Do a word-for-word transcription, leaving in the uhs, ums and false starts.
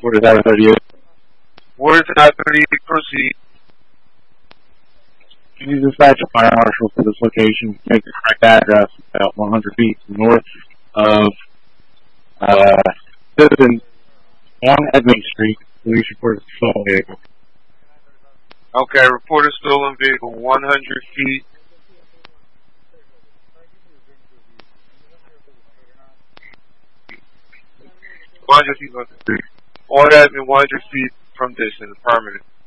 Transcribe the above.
What is that thirty-eight? What is that thirty-eight? Proceed. Can you dispatch a fire marshal to this location? Make the correct address about one hundred feet north of uh, Citizen on Edmond Street. Police report a stolen vehicle. Okay, report a stolen vehicle one hundred feet. one hundred feet on the street. On Edmond, one hundred feet from distance. Permanent.